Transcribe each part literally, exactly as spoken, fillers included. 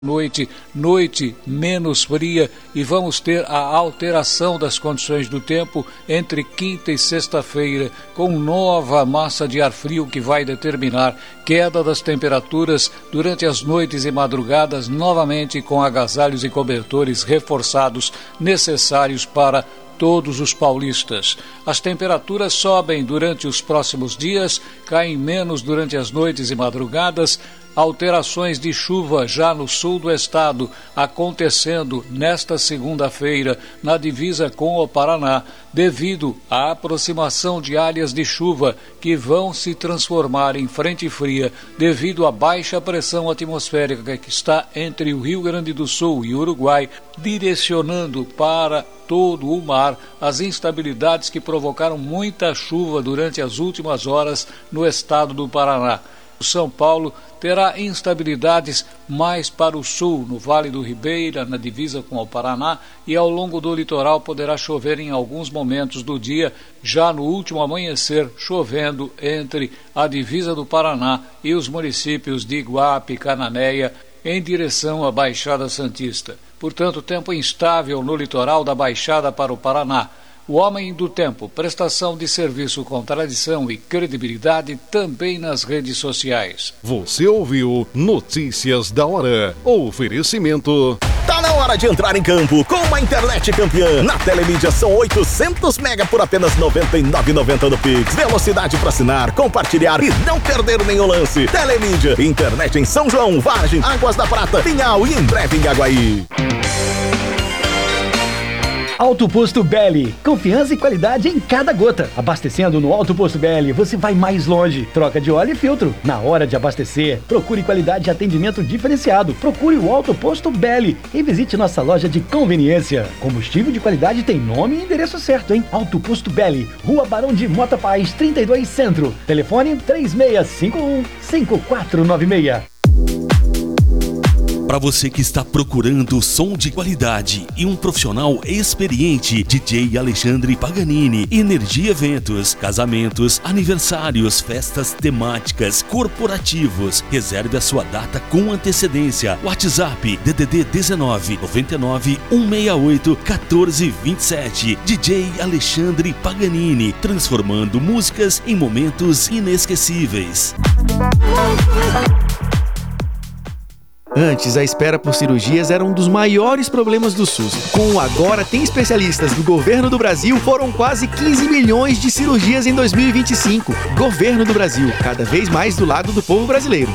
Noite, noite menos fria e vamos ter a alteração das condições do tempo entre quinta e sexta-feira, com nova massa de ar frio que vai determinar queda das temperaturas durante as noites e madrugadas, novamente com agasalhos e cobertores reforçados necessários para todos os paulistas. As temperaturas sobem durante os próximos dias, caem menos durante as noites e madrugadas. Alterações de chuva já no sul do estado, acontecendo nesta segunda-feira na divisa com o Paraná, devido à aproximação de áreas de chuva que vão se transformar em frente fria devido à baixa pressão atmosférica que está entre o Rio Grande do Sul e o Uruguai, direcionando para todo o mar as instabilidades que provocaram muita chuva durante as últimas horas no estado do Paraná. São Paulo terá instabilidades mais para o sul, no Vale do Ribeira, na divisa com o Paraná, e ao longo do litoral poderá chover em alguns momentos do dia, já no último amanhecer, chovendo entre a divisa do Paraná e os municípios de Iguape e Cananéia, em direção à Baixada Santista. Portanto, tempo instável no litoral da Baixada para o Paraná. O Homem do Tempo, prestação de serviço com tradição e credibilidade também nas redes sociais. Você ouviu Notícias da Hora. Oferecimento. Tá na hora de entrar em campo com uma internet campeã. Na Telemídia são oitocentos mega por apenas noventa e nove reais e noventa centavos no Pix. Velocidade para assinar, compartilhar e não perder nenhum lance. Telemídia, internet em São João, Vargem, Águas da Prata, Pinhal e em breve em Aguaí. Alto Posto Belli, confiança e qualidade em cada gota. Abastecendo no Alto Posto Belli, você vai mais longe. Troca de óleo e filtro. Na hora de abastecer, procure qualidade e atendimento diferenciado. Procure o Alto Posto Belli e visite nossa loja de conveniência. Combustível de qualidade tem nome e endereço certo, hein? Alto Posto Belli, Rua Barão de Mota Paz, trinta e dois Centro. Telefone três seis cinco um, cinco quatro nove seis. Para você que está procurando som de qualidade e um profissional experiente, D J Alexandre Paganini, Energia Eventos, casamentos, aniversários, festas temáticas, corporativos. Reserve a sua data com antecedência. WhatsApp D D D dezenove, noventa e nove, cento e sessenta e oito, quatorze vinte e sete. D J Alexandre Paganini, transformando músicas em momentos inesquecíveis. Antes, a espera por cirurgias era um dos maiores problemas do SUS. Com o Agora Tem Especialistas do Governo do Brasil, foram quase quinze milhões de cirurgias em dois mil e vinte e cinco. Governo do Brasil, cada vez mais do lado do povo brasileiro.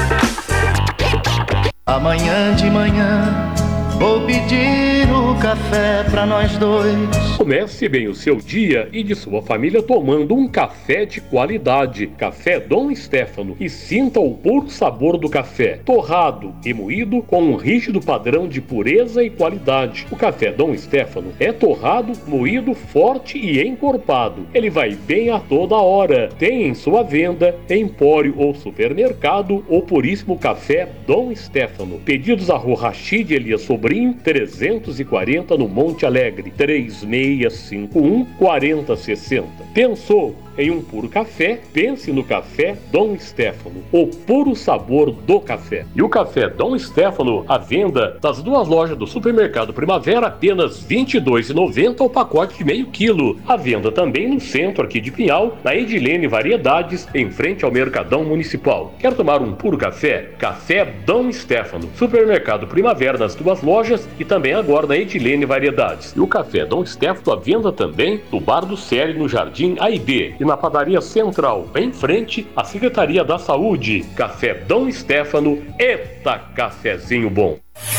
Amanhã de manhã vou pedir o café pra nós dois. Comece bem o seu dia e de sua família tomando um café de qualidade. Café Dom Stefano, e sinta o puro sabor do café. Torrado e moído com um rígido padrão de pureza e qualidade. O café Dom Stefano é torrado, moído, forte e encorpado. Ele vai bem a toda hora. Tem em sua venda, empório ou supermercado, o puríssimo café Dom Stefano. Pedidos a Rua Rachid Elias Sobrinho, trezentos e quarenta no Monte Alegre, três seis cinco um, quatro zero seis zero. Pensou em um puro café? Pense no café Dom Stefano, o puro sabor do café. E o café Dom Stefano, à venda das duas lojas do Supermercado Primavera, apenas vinte e dois reais e noventa centavos ao pacote de meio quilo. À venda também no centro aqui de Pinhal, na Edilene Variedades, em frente ao Mercadão Municipal. Quer tomar um puro café? Café Dom Stefano, Supermercado Primavera nas duas lojas e também agora na Edilene Variedades. E o café Dom Stefano à venda também no Bar do Célio, no Jardim A e B. E na Padaria Central, em frente à Secretaria da Saúde. Café Dom Stefano, eita cafezinho bom.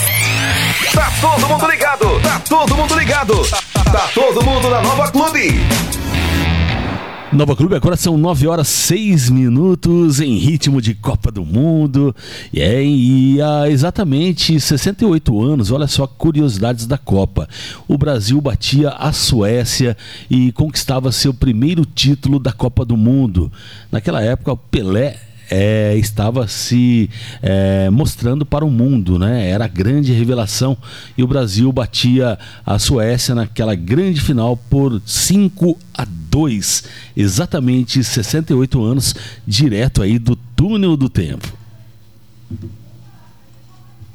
Tá todo mundo ligado, tá todo mundo ligado, tá todo mundo na Nova Clube. Nova Clube, agora são nove horas seis minutos em ritmo de Copa do Mundo. E, é, e há exatamente sessenta e oito anos, olha só, curiosidades da Copa. O Brasil batia a Suécia e conquistava seu primeiro título da Copa do Mundo. Naquela época, o Pelé É, estava se é, mostrando para o mundo, né? Era a grande revelação, e o Brasil batia a Suécia naquela grande final por cinco a dois, exatamente sessenta e oito anos, direto aí do túnel do tempo.